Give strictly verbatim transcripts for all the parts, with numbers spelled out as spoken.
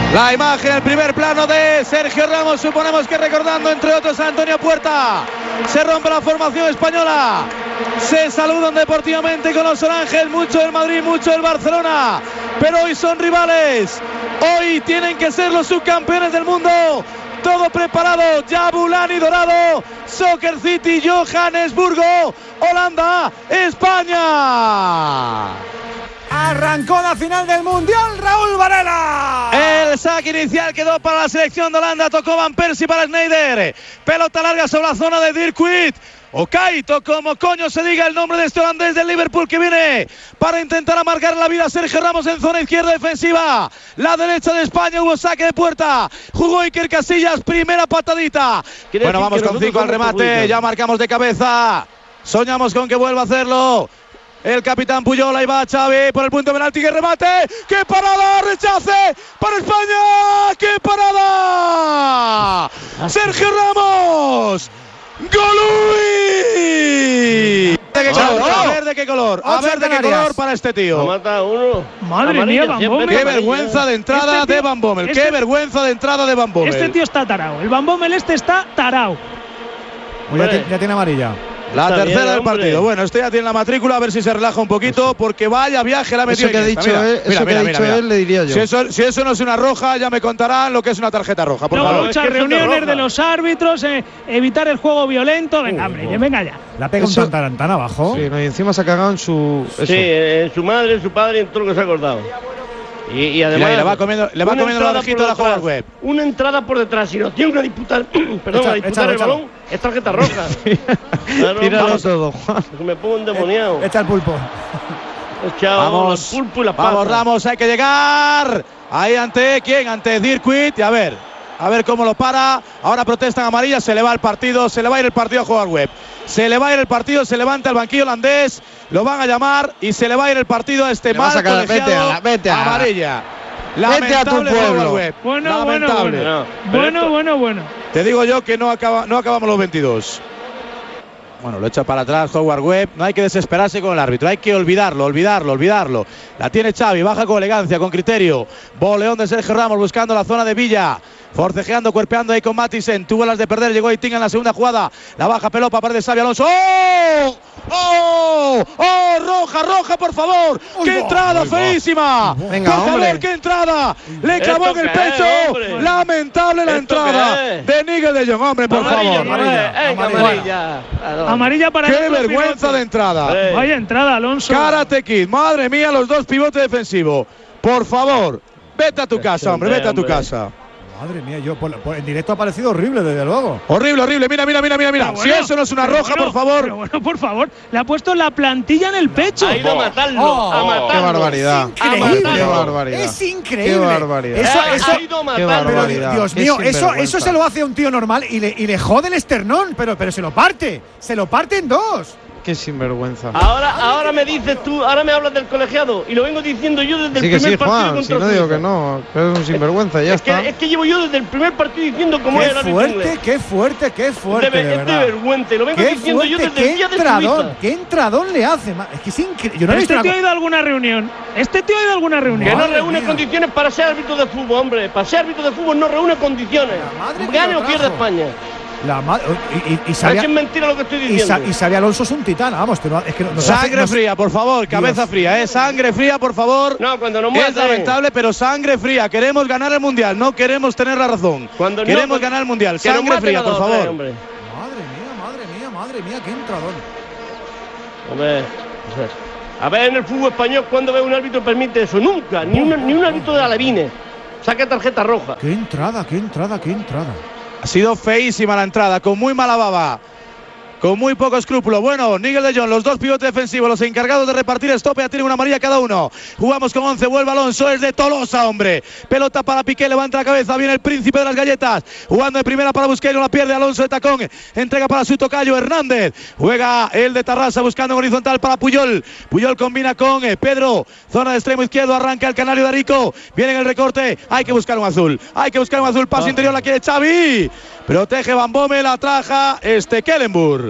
La imagen, el primer plano de Sergio Ramos, suponemos que recordando entre otros a Antonio Puerta. Se rompe la formación española. Se saludan deportivamente con los oranges, mucho del Madrid, mucho del Barcelona. Pero hoy son rivales. Hoy tienen que ser los subcampeones del mundo. Todo preparado, Jabulani Dorado, Soccer City, Johannesburgo, Holanda, España. Arrancó la final del Mundial, Raúl Varela. El saque inicial quedó para la selección de Holanda, tocó Van Persie para Sneijder. Pelota larga sobre la zona de Dirk Kuyt. O Kaito, como coño se diga el nombre de este holandés del Liverpool que viene para intentar amargar la vida a Sergio Ramos en zona izquierda defensiva. La derecha de España, hubo saque de puerta. Jugó Iker Casillas, primera patadita. Bueno, vamos con cinco al remate, ya marcamos de cabeza. Soñamos con que vuelva a hacerlo el capitán Puyol. Ahí va Xavi por el punto de penalti, que remate, ¡qué parada! ¡Rechace para España! ¡Qué parada! ¡Sergio Ramos! ¡Golui! ¿De qué color? A ver de qué color, a ver de qué color para este tío. Ha matado uno. Madre mía, Van Bommel. Qué vergüenza de entrada este tío, de Van Bommel. Este, qué vergüenza de entrada de Van Bommel. Este tío está tarao. El Van Bommel este está tarao. Ya, te, ya tiene amarilla. La Está tercera bien, del hombre. partido. Bueno, este ya tiene la matrícula, a ver si se relaja un poquito, porque vaya viaje la ha metido. Eso que ha dicho mira, él, mira, eso mira, que ha mira, dicho mira. él, le diría yo. Si eso, si eso no es una roja, ya me contarán lo que es una tarjeta roja. Por Luego favor. muchas Es que eso es de reuniones roja. de los árbitros, eh, evitar el juego violento. Venga, Uh, hombre, uh. venga ya. La pega Eso- un tan, tan abajo. Sí, no, y encima se ha cagado en su. Eso. Sí, en su madre, en su padre, en todo lo que se ha acordado. Y, y además. Mira, y le va comiendo- le va una comiendo la entrada orejita por de la detrás, Howard Webb. Una entrada por detrás. Si no tiene una disputa. Perdón, Echa- a disputar échalo, el échalo. balón, es tarjeta roja. Claro, Tíralo vamos, todo, Juan. que me pongo endemoniado. Echa el pulpo. Echado Vamos, el pulpo y la vamos pata. Ramos, hay que llegar. Ahí ante quién, ante Dirk Kuyt. Y a ver, a ver cómo lo para. Ahora protestan amarillas, se le va el partido, se le va a ir el partido a Howard Webb. Se le va a ir el partido, se levanta el banquillo holandés, lo van a llamar y se le va a ir el partido a este Le va a mal sacar- colegiado. vete a la- vete a la- amarilla. Vete a tu Lamentable pueblo. Howard Webb. Bueno, bueno, Lamentable. bueno. No, pero Bueno, esto- bueno, bueno. Te digo yo que no, acaba, no acabamos los veintidós. Bueno, lo echa para atrás Howard Webb. No hay que desesperarse con el árbitro. Hay que olvidarlo, olvidarlo, olvidarlo. La tiene Xavi. Baja con elegancia, con criterio. Boleón de Sergio Ramos buscando la zona de Villa. Forcejeando, cuerpeando ahí con Matisen. Tuvo las de perder. Llegó Eitinga en la segunda jugada. La baja pelota para de Xavi Alonso. ¡Oh! ¡Oh! ¡Oh! ¡Roja, roja, por favor! Uy, ¡Qué va, entrada uy, va. feísima! Venga, por hombre. favor, qué entrada. Le clavó en ¿Esto el qué es, pecho. hombre? Lamentable la ¿Esto entrada qué es? de Nigel de Jong. Hombre, por Amarilla, favor. amarilla, venga, amarilla. amarilla. Claro. Amarilla para Qué el otro vergüenza pivote. de entrada. Eh. Vaya entrada, Alonso. Karate Kid, madre mía, los dos pivotes defensivos. Por favor, vete a tu casa, hombre, vete a tu hombre. casa. Madre mía, yo por, por- en directo ha parecido horrible, desde luego. Horrible, horrible. Mira, mira, mira, mira, mira. Pero Si bueno, eso no es una pero roja, bueno, por favor. Pero bueno, por favor. Le ha puesto la plantilla en el pecho. Ha ido a matarlo, Oh, a qué matarlo. Qué barbaridad. Increíble. Qué barbaridad. Es increíble. Qué barbaridad. Eso, Ha- eso, ha ido a qué matarlo. pero, barbaridad. Dios Qué mío, eso, sinvergüenza. eso se lo hace a un tío normal y le, y le jode el esternón, pero, pero se lo parte. Se lo parte en dos. Qué sinvergüenza. Ahora, ahora me dices tú, ahora me hablas del colegiado y lo vengo diciendo yo desde Sí el que primer sí, partido Juan. Si contra no digo Suiza. que no. Que es un sinvergüenza, ya Es que, está. es que llevo yo desde el primer partido diciendo cómo Qué es el árbitro fuerte, inglés. qué fuerte, qué fuerte, de, de es de verdad. vergüenza, y lo vengo Qué diciendo yo fuerte, desde el qué día de entradón, Suiza. qué entradón le hace. ma- Es que es increíble. Yo no he visto Este una tío ha co- ido a alguna reunión. Este tío ha ido a alguna reunión. Que no Madre reúne mía. condiciones para ser árbitro de fútbol, hombre. Para ser árbitro de fútbol no reúne condiciones. La madre que Gane lo o pierda trajo. España. La ma- y, y, y ¿Sabes sabía, que es mentira lo que estoy y, diciendo? sa- y sabía Alonso es un titán. Vamos, te lo- es que nos hace- Sangre nos- fría, por favor, cabeza Dios. fría, ¿eh? Sangre fría, por favor. No, cuando nos Es maten. lamentable, pero sangre fría. Queremos ganar el mundial, no queremos tener la razón. Cuando no, queremos pues, ganar el mundial. que nos Sangre maten fría, a por los tres, favor. hombre. Madre mía, madre mía, madre mía, qué entradón. Hombre, a ver, en el fútbol español, ¿cuándo ve un árbitro permite eso? Nunca, ni un, ni un árbitro de alevines. Saca tarjeta roja. Qué entrada, qué entrada, qué entrada. Ha sido feísima la entrada, con muy mala baba. Con muy poco escrúpulo. Bueno, Nigel de Jong, los dos pivotes defensivos, los encargados de repartir estope, ya tienen una amarilla cada uno. Jugamos con once, vuelve Alonso, es de Tolosa, hombre. Pelota para Piqué, levanta la cabeza, viene el príncipe de las galletas. Jugando de primera para Busquets, no la pierde Alonso de tacón. Entrega para su tocayo Hernández. Juega el de Tarrasa buscando en horizontal para Puyol. Puyol combina con eh, Pedro. Zona de extremo izquierdo, arranca el canario de Arico. Viene en el recorte, hay que buscar un azul. Hay que buscar un azul, paso interior, la quiere Xavi. Protege Van Bommel, la traja este Kellenburg.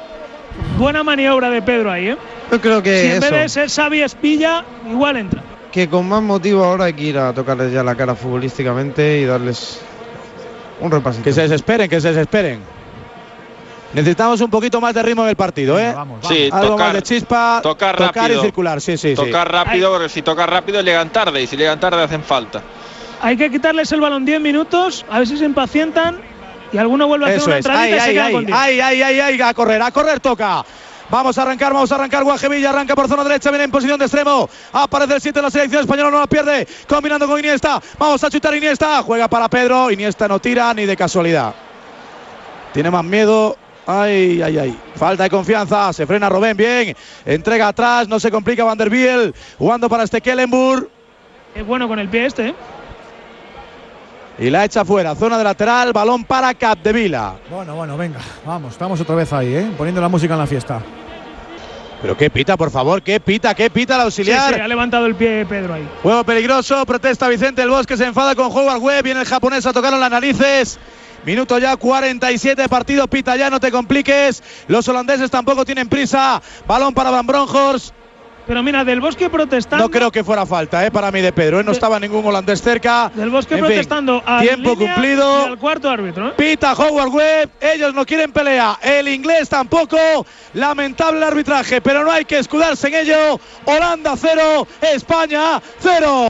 Buena maniobra de Pedro ahí, ¿eh? Yo creo que Si en eso. vez de ser Xavi Espilla, igual entra. que con más motivo ahora hay que ir a tocarles ya la cara futbolísticamente y darles un repasito. Que se desesperen, que se desesperen. Necesitamos un poquito más de ritmo en el partido, ¿eh? Venga, vamos, vamos. Sí, Algo tocar, más de chispa, tocar tocar rápido. y circular, sí, sí, tocar sí. rápido, porque si tocan rápido llegan tarde y si llegan tarde hacen falta. Hay que quitarles el balón diez minutos, a ver si se impacientan y alguno vuelve a hacer Eso una es. entradita Ay, y se ay, queda ay, con diez. ay, ay, ay, ay, a correr, a correr toca. Vamos a arrancar, vamos a arrancar. Guajevilla arranca por zona derecha, viene en posición de extremo. Aparece el siete de la selección española, no la pierde. Combinando con Iniesta. Vamos a chutar Iniesta. Juega para Pedro. Iniesta no tira ni de casualidad. Tiene más miedo. Ay, ay, ay. Falta de confianza. Se frena Robben bien. Entrega atrás. No se complica Van der Biel. Jugando para este Kellenburg. Es bueno con el pie este, ¿eh? Y la echa fuera. Zona de lateral. Balón para Capdevila. Bueno, bueno, venga. Vamos, estamos otra vez ahí, ¿eh? Poniendo la música en la fiesta. Pero qué pita, por favor. Qué pita, qué pita el auxiliar. Sí, sí, ha levantado el pie Pedro ahí. Juego peligroso, protesta Vicente del Bosque, se enfada con Howard Webb, viene el japonés a tocarlo en las narices. Minuto ya cuarenta y siete de partido, pita ya, no te compliques. Los holandeses tampoco tienen prisa. Balón para Van Bronckhorst. Pero mira, Del Bosque protestando. No creo que fuera falta, eh, para mí de Pedro. ¿eh? No De, estaba ningún holandés cerca. Del Bosque En fin, protestando al tiempo línea cumplido. y al cuarto árbitro, ¿eh? Pita Howard Webb, ellos no quieren pelea. El inglés tampoco. Lamentable el arbitraje, pero no hay que escudarse en ello. Holanda cero, España cero.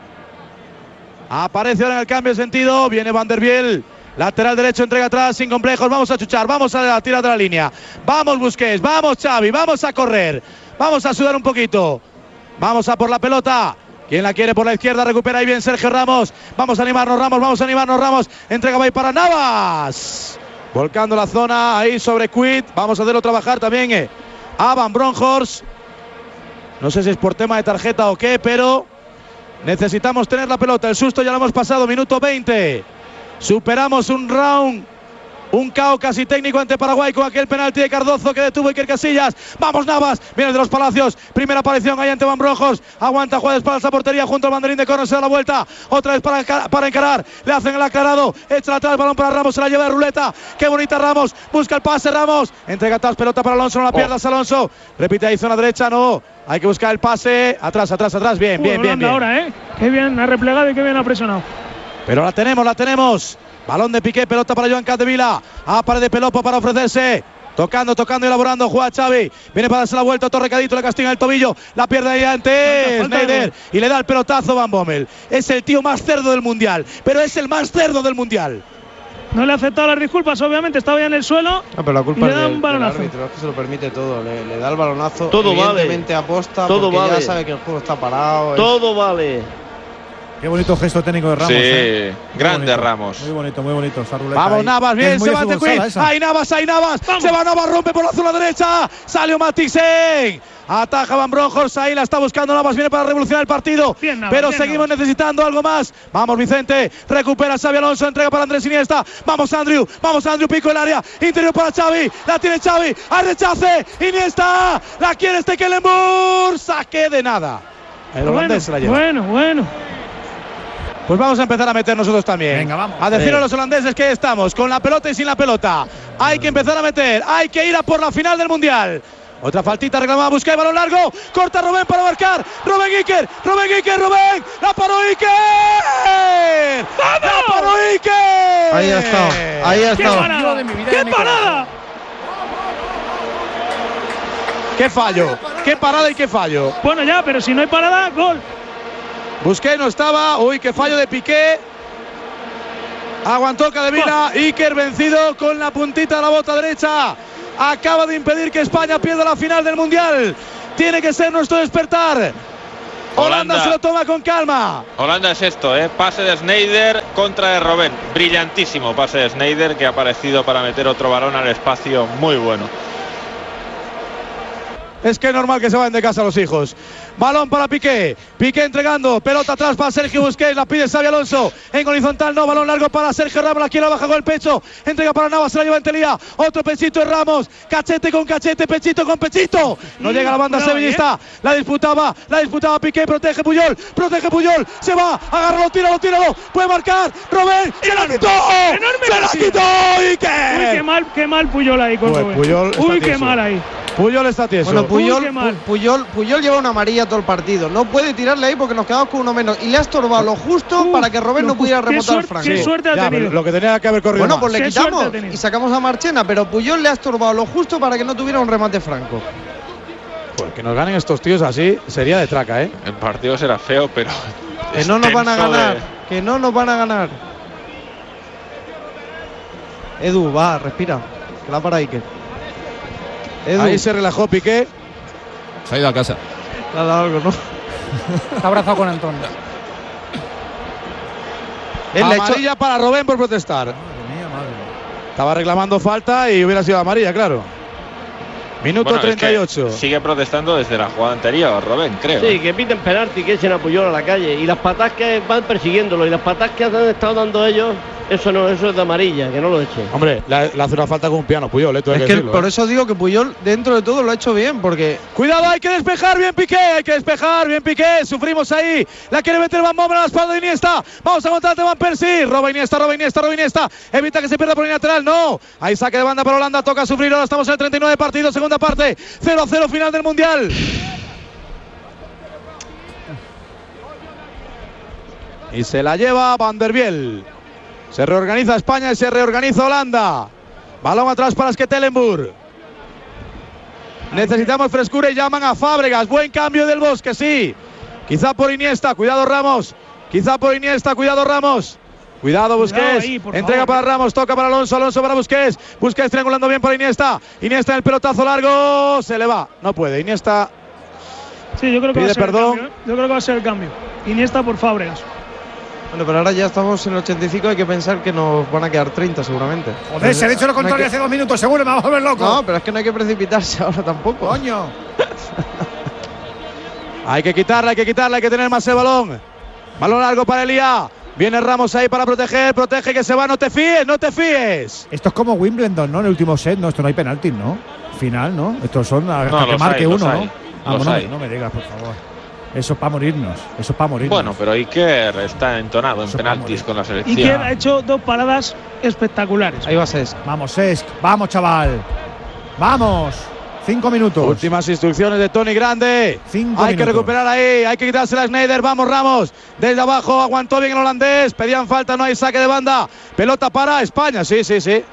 Aparece ahora en el cambio de sentido. Viene Van der Biel. Lateral derecho, entrega atrás, sin complejos. Vamos a chuchar, vamos a tirar de la línea. Vamos Busquets, vamos Xavi, vamos a correr. Vamos a sudar un poquito. Vamos a por la pelota. Quien la quiere por la izquierda, recupera ahí bien Sergio Ramos. Vamos a animarnos Ramos, vamos a animarnos Ramos. Entrega ahí para Navas. Volcando la zona ahí sobre Quid. Vamos a hacerlo trabajar también eh, a Van Bronckhorst. No sé si es por tema de tarjeta o qué, pero necesitamos tener la pelota. El susto ya lo hemos pasado, minuto veinte. Superamos un round, un caos casi técnico ante Paraguay con aquel penalti de Cardozo que detuvo Iker Casillas. Vamos Navas, viene de los Palacios, primera aparición ahí ante Van Bronckhorst, aguanta, juega de espaldas a portería junto al banderín de córner, se da la vuelta, otra vez para, para encarar, le hacen el aclarado, echa atrás, balón para Ramos, se la lleva de ruleta, qué bonita Ramos, busca el pase Ramos, entrega atrás, pelota para Alonso, no la pierdas Alonso, repite ahí zona derecha, no, hay que buscar el pase, atrás, atrás, atrás, bien, bien, bien, bien. Ahora, ¿eh? Qué bien ha replegado y qué bien ha presionado. Pero la tenemos, la tenemos. Balón de Piqué, pelota para Joan Capdevila. A pared de Pelopo para ofrecerse. Tocando, tocando y elaborando. Juega Xavi. Viene para darse la vuelta. Torrecadito, le castiga el tobillo. La pierde ahí antes Sneijder. Y le da el pelotazo Van Bommel. Es el tío más cerdo del mundial. Pero es el más cerdo del mundial. No le ha aceptado las disculpas, obviamente. Estaba ya en el suelo. Ah, pero la culpa y le es da del, un del balonazo. árbitro. Es que se lo permite todo. Le, le da el balonazo. Todo evidentemente vale. aposta Todo porque vale. ya sabe que el juego está parado. Todo vale. Qué bonito gesto técnico de Ramos. Sí, ¿eh? grande bonito, Ramos. Muy bonito, muy bonito. Esa ruleta Vamos ahí. Navas, bien, Es muy se de va ante fútbol sala Quid. esa. Ahí Navas, ahí Navas. Vamos. Se va Navas, rompe por la zona derecha. Salió Matixen. Ataja Van Bronckhorst, ahí la está buscando Navas, viene para revolucionar el partido. Bien, Navas, pero bien, seguimos Navas. necesitando algo más. Vamos Vicente, recupera Xavi Alonso, entrega para Andrés Iniesta. Vamos Andrew, vamos Andrew, pico el área. Interior para Xavi, la tiene Xavi. Hay rechace, Iniesta. La quiere este Kellenburg. Saque de nada. El Bueno, holandés se la lleva. bueno, bueno. Pues vamos a empezar a meter nosotros también. Venga, vamos. A decir Sí. a los holandeses que estamos con la pelota y sin la pelota. Hay que empezar a meter, hay que ir a por la final del Mundial. Otra faltita reclamada, busca el balón largo. Corta Robben para marcar. Robben Iker, Robben Iker, Robben. La paró Iker. La paró Iker. Ahí ha estado. Ahí ha ¡Qué estado. parada! de mi vida y ¡Qué de mi parada! Qué fallo, qué parada y qué fallo. Bueno, ya, pero si no hay parada, gol. Busqué, no estaba. Uy, qué fallo de Piqué. Aguantó Capdevila. Iker vencido con la puntita de la bota derecha. Acaba de impedir que España pierda la final del Mundial. Tiene que ser nuestro despertar. Holanda, Holanda. se lo toma con calma. Holanda es esto, ¿eh? Pase de Sneijder contra de Robben. Brillantísimo pase de Sneijder que ha aparecido para meter otro balón al espacio. Muy bueno. Es que es normal que se vayan de casa los hijos. Balón para Piqué. Piqué entregando. Pelota atrás para Sergio Busquets. La pide Xavi Alonso. En horizontal no. Balón largo para Sergio Ramos. La quiere baja con el pecho. Entrega para Navas. Se la lleva en Telía. Otro pechito de Ramos. Cachete con cachete. Pechito con pechito. No llega la banda cuidado, sevillista. La disputaba. La disputaba Piqué. Protege Puyol. Protege Puyol. Se va. Agárralo. Tíralo. Tíralo. Puede marcar. Robben. Se la quitó. Enorme Se la Brasil. quitó. Uy, qué Iker. mal, qué mal Puyol ahí con Pues Robben. Puyol está Uy, qué tieso. mal ahí. Puyol está tieso. Bueno, Puyol, Uy, Pu- Puyol, Puyol lleva una amarilla todo el partido. No puede tirarle ahí porque nos quedamos con uno menos. Y le ha estorbado lo justo Uf, para que Robben lo no pudiera justo. Qué remontar al suerte- Franco. qué suerte ha Ya, tenido. pero lo que tenía que haber corrido Bueno, más. pues le Qué quitamos suerte ha tenido. y sacamos a Marchena, pero Puyol le ha estorbado lo justo para que no tuviera un remate Franco. Pues que nos ganen estos tíos así sería de traca, ¿eh? El partido será feo, pero. Que no nos van a extenso de- ganar, que no nos van a ganar. Edu, va, respira. Que la para Iker. Edu, Ahí se relajó Piqué. Se ha ido a casa. le ha dado algo, ¿no? Está abrazado con Antonio. Él le ha hecho. Amarilla para Robben por protestar. Madre mía, madre mía. Estaba reclamando falta y hubiera sido amarilla, claro. Minuto Bueno, es que treinta y ocho. sigue protestando desde la jugada anterior, Robben, creo. Sí, que piten penalti, que echen a Puyol a la calle. Y las patas que van persiguiéndolo y las patas que han estado dando ellos, eso no, eso es de amarilla, que no lo echen. Hombre, le, le hace una falta con un piano, Puyol, ¿eh? Tú hay Es que que decirlo, por ¿eh? eso digo que Puyol, dentro de todo, lo ha hecho bien, porque Cuidado, hay que despejar, bien Piqué, hay que despejar, bien Piqué, sufrimos ahí, la quiere meter Van Bommel a la espalda de Iniesta, vamos a aguantar de Van Persie, roba Iniesta, roba Iniesta, roba Iniesta, evita que se pierda por el lateral, no, hay saque de banda para Holanda, toca sufrir, ahora estamos en el treinta y nueve partido, segunda parte, cero a cero final del Mundial. Y se la lleva Van der Biel. Se reorganiza España y se reorganiza Holanda. Balón atrás para Stekelenburg. Necesitamos frescura y llaman a Fábregas. Buen cambio del Bosque, sí. Quizá por Iniesta, cuidado Ramos. Quizá por Iniesta, cuidado Ramos. Cuidado Busquets. ahí, por Entrega favor. para Ramos, toca para Alonso, Alonso para Busquets. Busquets triangulando bien para Iniesta. Iniesta en el pelotazo largo. Se le va. No puede. Iniesta. Sí, yo creo que Pide va a ser perdón. el cambio. ¿eh? Yo creo que va a ser el cambio. Iniesta por Fábregas. bueno, pero ahora ya estamos en el ochenta y cinco, hay que pensar que nos van a quedar treinta seguramente. Joder, se ha dicho lo No hay contrario que- hace dos minutos, seguro me va a volver loco. No, pero es que no hay que precipitarse ahora tampoco. Coño. Hay que quitarla, hay que quitarla, hay que tener más el balón. Balón largo para Elía. Viene Ramos ahí para proteger, protege que se va, no te fíes, no te fíes. Esto es como Wimbledon, ¿no? En el último set, no, esto no hay penalti, ¿no? Final, ¿no? Estos son hasta No, que los marque hay, los uno, hay, ¿no? Ah, los no, me- hay. no me digas, por favor. Eso es para morirnos, eso es para morirnos. Bueno, pero Iker está entonado en Eso penaltis vamos. con la Iker ha selección. hecho dos paradas espectaculares. Ahí va Cesc. Vamos, Cesc, vamos, chaval. Vamos. Cinco minutos. Últimas instrucciones de Tony Grande. Cinco hay que minutos. recuperar ahí, hay que quitársela a Sneijder. Vamos Ramos. Desde abajo aguantó bien el holandés. Pedían falta, no hay saque de banda. Pelota para España, sí, sí, sí.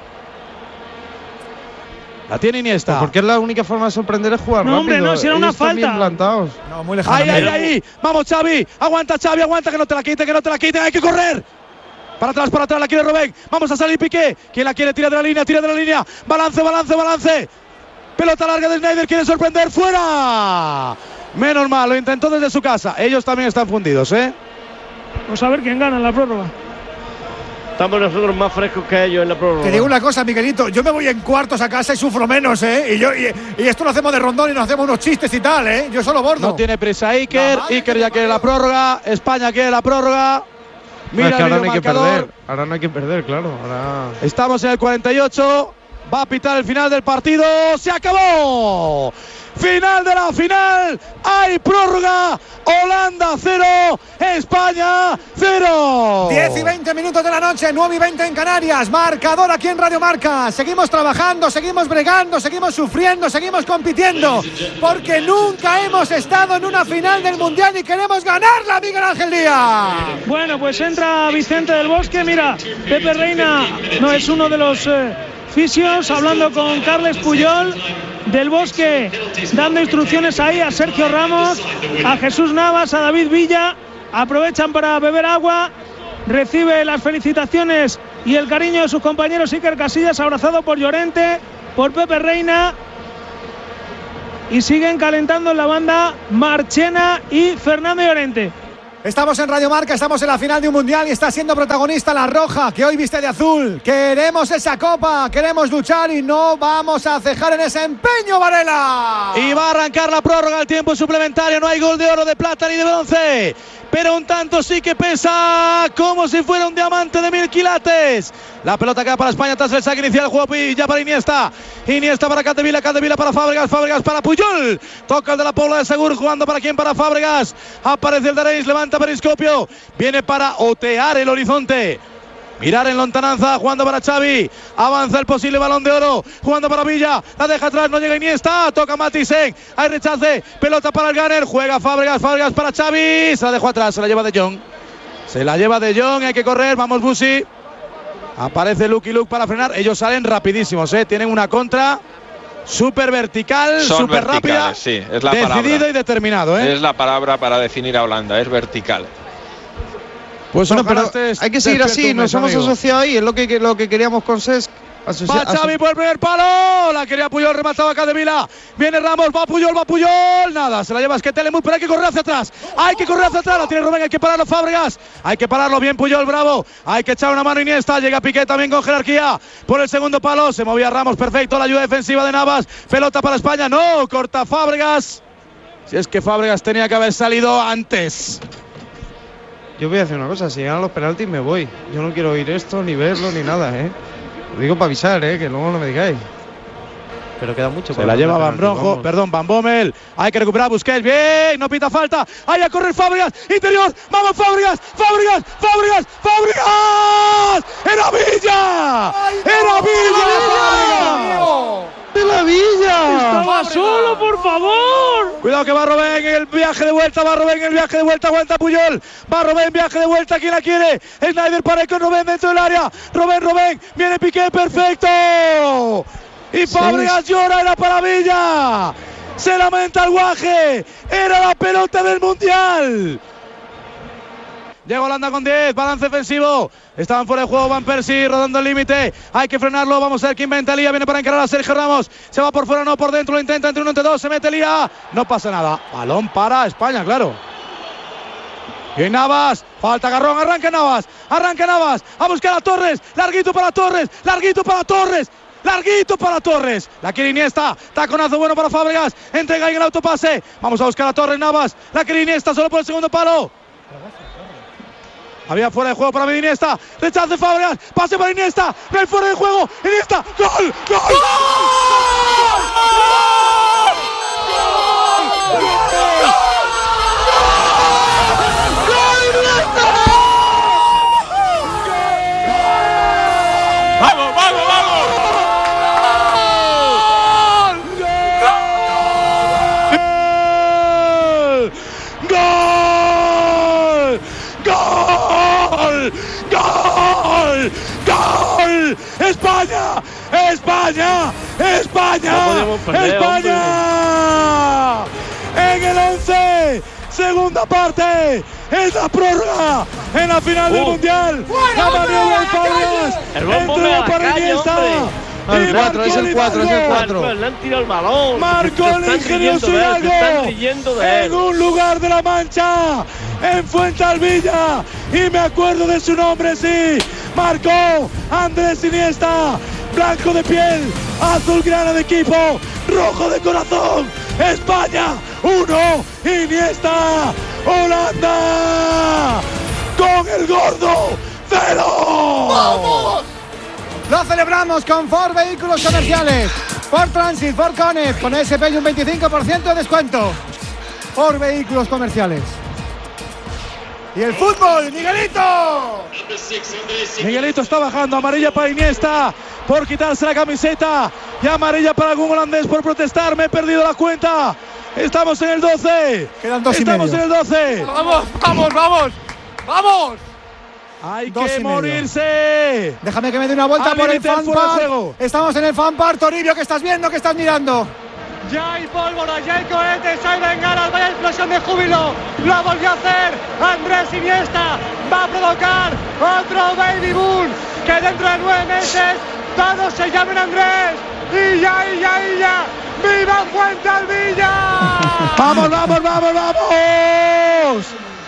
La tiene Iniesta. Porque es la única forma de sorprender es jugar No, hombre, rápido. no, si era una Ellos están bien falta. plantados. No, muy lejano. Ahí, ahí, Pero- ahí. Vamos Xavi. Aguanta Xavi, aguanta que no te la quiten, que no te la quiten. Hay que correr. Para atrás, para atrás, la quiere Robben. Vamos a salir Piqué. ¿Quién la quiere? Tira de la línea, tira de la línea. Balance, balance, balance. Pelota larga de Sneijder, quiere sorprender. ¡Fuera! Menos mal, lo intentó desde su casa. Ellos también están fundidos, ¿eh? Vamos a ver quién gana en la prórroga. Estamos nosotros más frescos que ellos en la prórroga. Te digo una cosa, Miguelito, yo me voy en cuartos a casa y sufro menos, ¿eh? Y, yo, y, y esto lo hacemos de rondón y nos hacemos unos chistes y tal, ¿eh? Yo solo bordo. No tiene prisa Iker. La madre Iker que ya te quiere parió. la prórroga. España quiere la prórroga. No, Mira es que el ahora no hay que videomarcador. perder. Ahora no hay que perder, claro. Ahora. Estamos en el cuarenta y ocho. Va a pitar el final del partido. ¡Se acabó! Final de la final. Hay prórroga. Holanda cero. España cero. diez y veinte minutos de la noche, nueve y veinte en Canarias. Marcador aquí en Radio Marca. Seguimos trabajando, seguimos bregando, seguimos sufriendo, seguimos compitiendo. Porque nunca hemos estado en una final del Mundial y queremos ganarla, Miguel Ángel Díaz. Bueno, pues entra Vicente del Bosque. Mira, Pepe Reina no es uno de los eh, fisios, hablando con Carles Puyol. Del Bosque dando instrucciones ahí a Sergio Ramos, a Jesús Navas, a David Villa. Aprovechan para beber agua. Recibe las felicitaciones y el cariño de sus compañeros. Iker Casillas abrazado por Llorente, por Pepe Reina. Y siguen calentando en la banda Marchena y Fernando Llorente. Estamos en Radio Marca, estamos en la final de un Mundial y está siendo protagonista la Roja, que hoy viste de azul. Queremos esa copa, queremos luchar y no vamos a cejar en ese empeño, Varela. Y va a arrancar la prórroga al tiempo suplementario. No hay gol de oro, de plata ni de bronce. Pero un tanto sí que pesa como si fuera un diamante de mil quilates. La pelota queda para España tras el saque inicial. Juego ya para Iniesta. Iniesta para Capdevila, Capdevila para Fábregas, Fábregas para Puyol. Toca el de la Pobla de Segur, jugando para quién, para Fábregas. Aparece el de Areis, levanta Periscopio. Viene para otear el horizonte. Mirar en lontananza, jugando para Xavi. Avanza el posible balón de oro. Jugando para Villa. La deja atrás, no llega Iniesta. Toca Matisen. Hay rechace. Pelota para el Gunner. Juega Fábregas. Fábregas para Xavi. Se la dejó atrás. Se la lleva De Jong. Se la lleva De Jong. Hay que correr. Vamos, Busi. Aparece Lucky Luke para frenar. Ellos salen rapidísimos, ¿eh? Tienen una contra súper vertical, súper rápida. Sí, es la decidido palabra. y determinado, ¿eh? Es la palabra para definir a Holanda. Es vertical. Pues bueno, pero hay que seguir así, nos hemos asociado ahí, es lo que, lo que queríamos con Cesc. Va Xavi por el primer palo, la quería Puyol, remataba Capdevila, viene Ramos, va Puyol, va Puyol, nada, se la lleva Esquetelemut, pero hay que correr hacia atrás, hay que correr hacia atrás, la tiene Rubén, hay que pararlo Fábregas, hay que pararlo bien Puyol, bravo, hay que echar una mano Iniesta, llega Piqué también con jerarquía, por el segundo palo, se movía Ramos, perfecto, la ayuda defensiva de Navas, pelota para España, no, corta Fábregas, si es que Fábregas tenía que haber salido antes. Yo voy a hacer una cosa, si llegan los penaltis me voy. Yo no quiero oír esto, ni verlo, ni nada, ¿eh? Lo digo para avisar, ¿eh? Que luego no me digáis. Pero queda mucho. Se la lleva Van Bronjo, perdón, Van Bommel. Hay que recuperar Busquets, bien, no pita falta. Hay a correr Fábregas, interior, vamos Fábregas, Fábregas, Fábregas, Fábregas. ¡Era Villa! ¡Era Villa! ¡De la Villa! ¡Estaba solo, por favor! Cuidado que va Robben en el viaje de vuelta, va Robben en el viaje de vuelta, aguanta Puyol, va Robben, viaje de vuelta, ¿quién la quiere? Sneijder para con Robben dentro del área, Robben, Robben, viene Piqué, perfecto, y Fábregas llora, era para Villa, se lamenta el guaje, era la pelota del Mundial. Llega Holanda con diez, balance defensivo. Estaban fuera de juego Van Persie, rodando el límite. Hay que frenarlo, vamos a ver quién inventa Lía. Viene para encarar a Sergio Ramos. Se va por fuera, no por dentro, lo intenta entre uno entre dos. Se mete Lía, no pasa nada. Balón para España, claro. Y Navas, falta Garrón, arranca Navas. Arranca Navas, a buscar a Torres. Larguito para Torres, larguito para Torres. Larguito para Torres, la quiere Iniesta, taconazo bueno para Fábregas, entrega en el autopase. Vamos a buscar a Torres, Navas. La quiere Iniesta solo por el segundo palo. Había fuera de juego para mí Iniesta, rechace Fábregas, pase para Iniesta, no hay fuera de juego, Iniesta, gol, gol, gol, gol, ¡Vamos, vamos, vamos! ¡Gol! ¡Gol! ¡Gol! ¡Gol! ¡España! ¡España! ¡España! No perder, ¡España! En el once, segunda parte, es la prórroga en la final del Uh. Mundial. La maniobra de Fábregas, El buen bombe a la para calle, Iniesta. hombre. No, el Y cuatro, marcó es el cuatro, es el Hidalgo. cuatro. Le han tirado el balón. Marcó Se el están ingenioso riendo de él, se están Hidalgo riendo de él. en un lugar de la Mancha, en Fuensalvilla, y me acuerdo de su nombre, sí. Marcó Andrés Iniesta, blanco de piel, azulgrana de equipo, rojo de corazón. España uno, Iniesta, Holanda con el gordo cero. ¡Vamos! Lo celebramos con Ford Vehículos Comerciales. Ford Transit, Ford Connect, con S P y un veinticinco por ciento de descuento. Ford Vehículos Comerciales. Y el fútbol, Miguelito. Miguelito está bajando, amarilla para Iniesta por quitarse la camiseta y amarilla para algún holandés por protestar. Me he perdido la cuenta. Estamos en el doce. Quedan dos y Estamos medio. en el doce. Vamos, vamos, vamos. ¡Vamos! Hay Dos que y medio. morirse. Déjame que me dé una vuelta Al por el límite, fuera de fan juego. park. Estamos en el fan park, Toribio, que estás viendo, que estás mirando. Ya hay pólvora, ya hay cohetes, hay bengalas, vaya explosión de júbilo. Lo volvió a hacer Andrés Iniesta. Va a provocar otro baby boom. Que dentro de nueve meses todos se llamen Andrés. Y ya, y ya, y ya. ¡Viva Fuensalvilla! Vamos, vamos, vamos, vamos.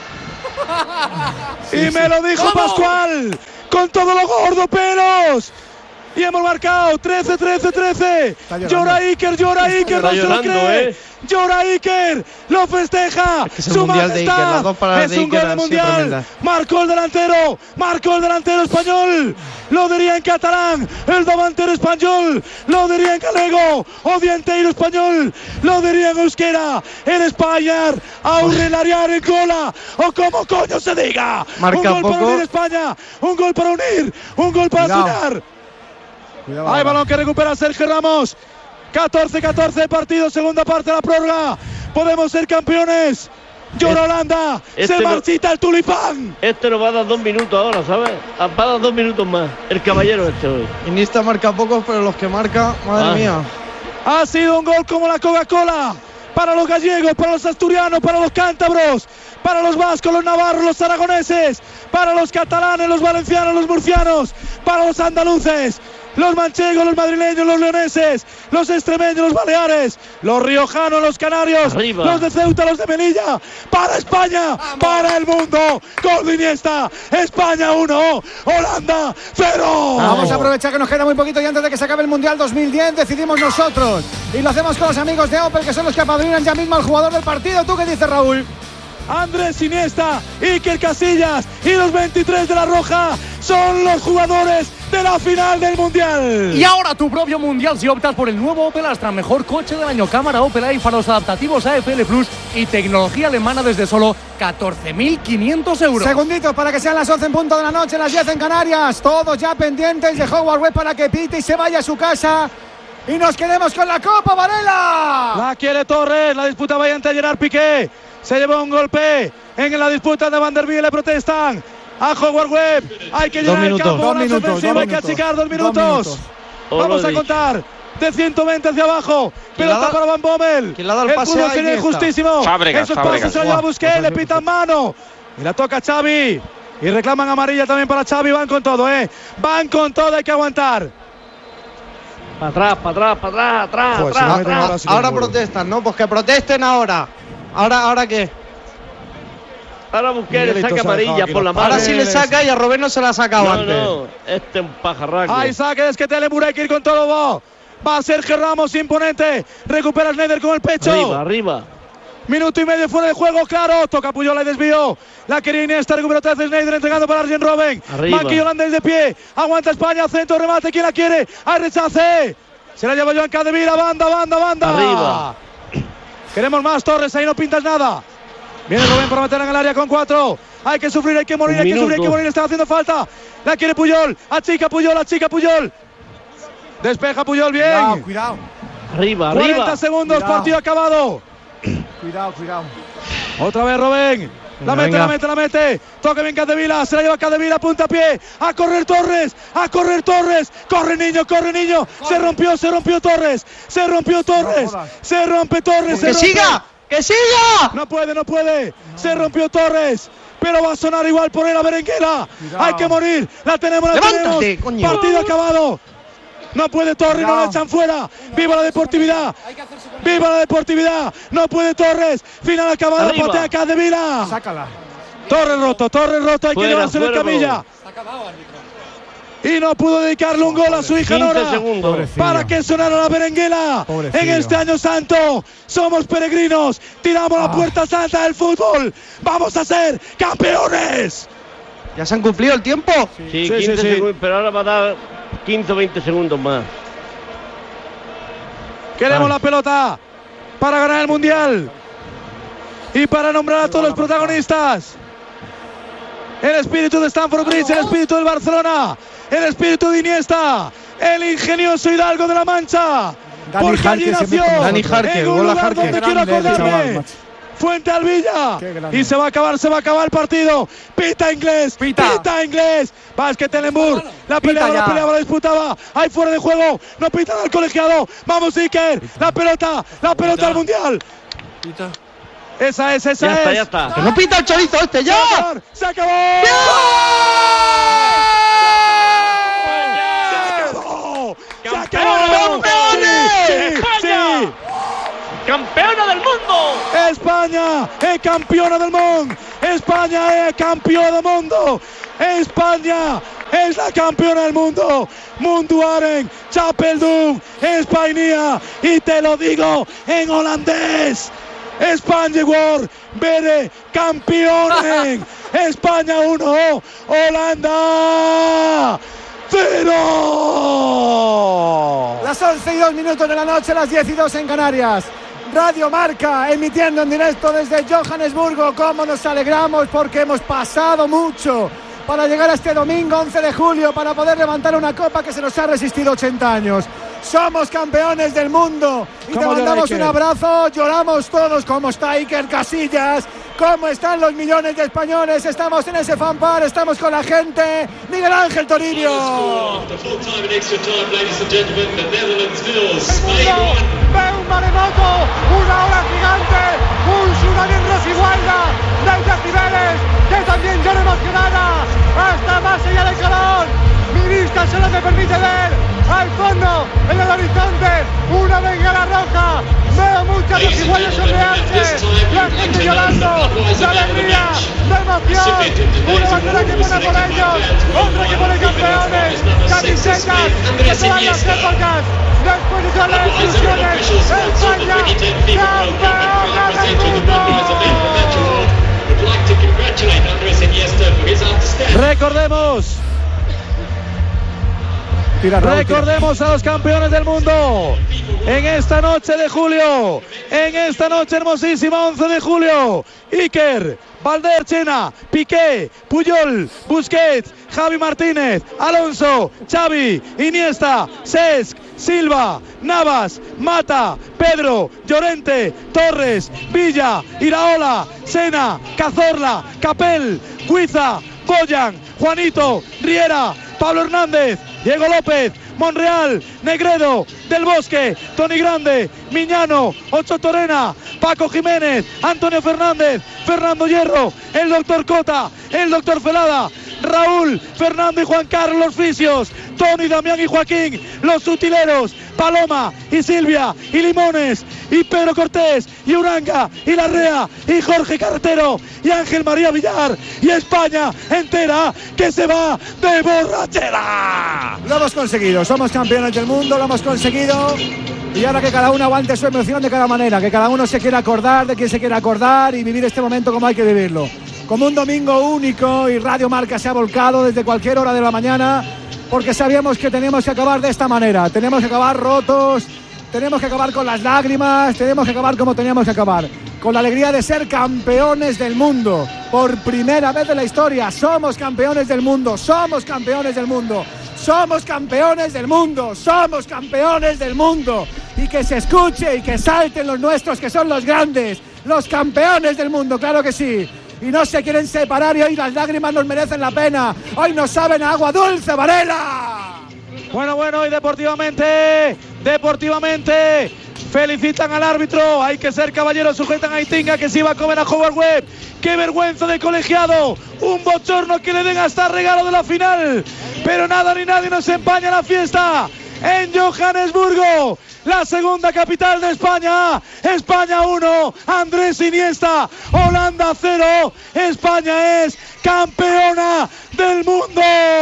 Y me lo dijo Pascual con todos los gordopelos. Y hemos marcado trece, trece, trece. llorando. Llora Iker, llora Iker, Está no se lo llorando, cree. ¿eh? llora Iker, lo festeja. Es que es el su mundial de Iker, majestad. las dos paradas Es de un Iker gol de han sido mundial. tremendas. Marcó el delantero, marcó el delantero español. Lo diría en catalán, el davantero español. Lo diría en galego, o dienteiro español. Lo diría en euskera, en España, aurrelariar en cola, o como coño se diga. Marca un gol poco. para unir España, un gol para unir, un gol para Cuidado. soñar. Cuidado, Hay ahora. balón que recupera Sergio Ramos. catorce catorce de partido, segunda parte de la prórroga. Podemos ser campeones. Llora Holanda, este se no- marchita el tulipán. Este nos va a dar dos minutos ahora, ¿sabes? Ah, va a dar dos minutos más. El caballero este hoy. Iniesta marca pocos, pero los que marca, madre Ah. mía. Ha sido un gol como la Coca-Cola. Para los gallegos, para los asturianos, para los cántabros, para los vascos, los navarros, los aragoneses, para los catalanes, los valencianos, los murcianos, para los andaluces, los manchegos, los madrileños, los leoneses, los extremeños, los baleares, los riojanos, los canarios, Arriba. los de Ceuta, los de Melilla, para España, para el mundo, gol de Iniesta, España uno, Holanda cero. Vamos a aprovechar que nos queda muy poquito y antes de que se acabe el Mundial dos mil diez decidimos nosotros. Y lo hacemos con los amigos de Opel, que son los que apadrinan ya mismo al jugador del partido. ¿Tú qué dices, Raúl? Andrés Iniesta, Iker Casillas y los veintitrés de la Roja son los jugadores de la final del Mundial. Y ahora tu propio Mundial si optas por el nuevo Opel Astra, mejor coche del año, cámara Opel A y faros adaptativos A F L Plus y tecnología alemana desde solo catorce mil quinientos euros. Segunditos para que sean las once en punto de la noche, las diez en Canarias. Todos ya pendientes de Howard Webb para que pite y se vaya a su casa. Y nos quedemos con la Copa, Varela. La quiere Torres, la disputa va ante Gerard Piqué. Se llevó un golpe en la disputa de Van der Wiel, le protestan a Howard Webb. Hay que Dos llenar el minutos. campo, Dos balance minutos, ofensivo, dos hay que minutos. achicar dos Dos minutos. minutos. Os Vamos lo a he contar de ciento veinte hacia abajo. ¿Quién le ha Pelota dado- para Van Bommel. quién le ha dado el El pase fútbol a sería Iniesta? injustísimo. Fábregas, Esos Fábregas. pases se lo lleva Buah, Busquets, le pitan mano. Y la toca Xavi. Y reclaman amarilla también para Xavi. Van con todo, ¿eh? Van con todo, hay que aguantar. Para atrás, para atrás, para atrás, atrás, Joder, si atrás, no meten atrás. ahora sí que Ahora me muero. protestan, ¿no? Pues que protesten ahora. ¿Ahora, ahora qué? Ahora Busquets le Miguelito saca se ha dejado amarilla aquí por los la Ahora mano. sí le saca y a Robén no se la ha sacado No, antes. no, este es un pajarraco. Ahí saque, es que Telemur hay que ir con todo. Va, va Sergio Ramos, imponente. Recupera Schneider con el pecho. Arriba, arriba. Minuto y medio fuera de juego, claro. Toca Puyol y desvío. La quería Iniesta, recupera otra vez Schneider, entregando para Arjen Robben. Arriba. Banquillo holandés de pie. Aguanta España, centro, remate. ¿Quién la quiere? Hay rechace. Se la lleva Joan Capdevila, banda, banda, banda. Arriba. Queremos más, Torres, ahí no pintas nada. Viene Robben para meterla en el área con cuatro. Hay que sufrir, hay que morir, Un hay que sufrir, hay que minuto. morir. Está haciendo falta. La quiere Puyol. Achica Puyol, achica Puyol. Despeja Puyol bien. Cuidado, cuidado, Arriba, cuarenta arriba. segundos, Cuidado. partido acabado. cuidado, cuidado. Otra vez Robben. La Venga, mete, venga. la mete, la mete. Toca bien Capdevila. Se la lleva Capdevila, puntapié. A correr Torres. A correr Torres. Corre niño, corre niño. Se rompió, se rompió Torres. Se rompió Torres. jodas. Se rompe Torres. se ¡Que rompe. siga! ¡Que siga! No puede, no puede. Se rompió Torres. Pero va a sonar igual por él la berenguera. Cuidado. Hay que morir. La tenemos, la Levántate, tenemos. coño. Partido acabado. No puede Torres, no Cuidado. la echan fuera. ¡Viva la deportividad! ¡Viva la deportividad! No puede Torres. Final acabado. Arriba. Patea Capdevila. Sácala. Torres roto, Torres roto. Hay que Fuera, llevárselo en fuera, camilla. Y no pudo dedicarle un gol a su hija quince Nora. segundos. Pobrecillo. Para que sonara la berenguela. Pobrecillo. En este año santo somos peregrinos. Tiramos la puerta santa del fútbol. Vamos a ser campeones. ¿Ya se han cumplido el tiempo? Sí, Sí, quince sí, sí. segundos, pero ahora va a dar quince o veinte segundos más. Queremos Ay. la pelota para ganar el mundial y para nombrar a todos los protagonistas. El espíritu de Stamford Bridge, el espíritu del Barcelona, el espíritu de Iniesta, el ingenioso Hidalgo de la Mancha. Dani Porque allí Jarque se nació, mete con Dani nosotros. Jarque, en un gol a lugar Jarque. donde quiero Grande el acordarme. chaval, macho. Fuente Alvilla. Qué grande. Y se va a acabar, se va a acabar el partido. Pita inglés, Pita. pita inglés. Vázquez Telenburg. La peleaba, ya. la peleaba, la disputaba. Ahí fuera de juego. No pitan al colegiado. Vamos, Iker. La pelota, la pelota al mundial. Esa es, esa Ya es. está, ya está. ¡Que no pita el chorizo este Se va a ya! acabar, se acabó. Se acabó. Se acabó. ¡Campeones! Sí, sí, ¡España! sí. ¡Campeona del mundo! España es campeona del mundo. España es campeona del mundo. España es la campeona del mundo. Munduaren, Chapeldum, España. Y te lo digo en holandés. España World, Bere, campeones. España uno, Holanda cero. Las once y dos minutos de la noche, las diez y dos en Canarias. Radio Marca emitiendo en directo desde Johannesburgo. Cómo nos alegramos porque hemos pasado mucho para llegar a este domingo once de julio, para poder levantar una copa que se nos ha resistido ochenta años. Somos campeones del mundo y te mandamos un abrazo. Lloramos todos. ¿Cómo está Iker Casillas? ¿Cómo están los millones de españoles? Estamos en ese fanfare, estamos con la gente. Miguel Ángel Toribio. El mundo ve un maremoto, una ola gigante, un tsunami en Rosigualda de decibeles que también yo emocionada hasta más allá del calor. Mi vista solo me permite ver al fondo, en el horizonte, una bengala roja. Veo muchas rosigualdas sonrearse, la gente llorando, de alegría, de emoción. Una bandera que pone por ellos, otra que pone campeones, camisetas de todas las épocas. Después de todas las ilusiones, España, campeona del mundo. Recordemos. Tira, Raúl, Recordemos tira. a los campeones del mundo en esta noche de julio, en esta noche hermosísima once de julio. Iker, Valder, Chena, Piqué, Puyol, Busquets, Javi Martínez, Alonso, Xavi, Iniesta, Cesc, Silva, Navas, Mata, Pedro, Llorente, Torres, Villa, Iraola, Sena, Cazorla, Capel, Guiza, Boyan, Juanito, Riera, Pablo Hernández, Diego López, Monreal, Negredo, Del Bosque, Tony Grande, Miñano, Ocho Torena, Paco Jiménez, Antonio Fernández, Fernando Hierro, el doctor Cota, el doctor Felada, Raúl, Fernando y Juan Carlos los fisios, Tony, Damián y Joaquín los utileros, Paloma y Silvia y Limones y Pedro Cortés y Uranga y Larrea y Jorge Carretero y Ángel María Villar y España entera que se va de borrachera. Lo hemos conseguido, somos campeones del mundo, lo hemos conseguido. Y ahora que cada uno aguante su emoción de cada manera, que cada uno se quiera acordar de quien se quiera acordar y vivir este momento como hay que vivirlo. Como un domingo único, y Radio Marca se ha volcado desde cualquier hora de la mañana porque sabíamos que teníamos que acabar de esta manera. Tenemos que acabar rotos, tenemos que acabar con las lágrimas, tenemos que acabar como teníamos que acabar. Con la alegría de ser campeones del mundo. Por primera vez en la historia, somos campeones del mundo, somos campeones del mundo. Somos campeones del mundo, somos campeones del mundo. Y que se escuche y que salten los nuestros, que son los grandes, los campeones del mundo, claro que sí. Y no se quieren separar y hoy las lágrimas nos merecen la pena. Hoy nos saben a agua dulce, Varela. Bueno, bueno, y deportivamente, deportivamente, felicitan al árbitro. Hay que ser caballeros, sujetan a Itinga que se iba a comer a Howard Webb. ¡Qué vergüenza de colegiado! Un bochorno que le den hasta regalo de la final. Pero nada ni nadie nos empaña la fiesta en Johannesburgo, la segunda capital de España. España uno, Andrés Iniesta, Holanda cero. España es campeona del mundo.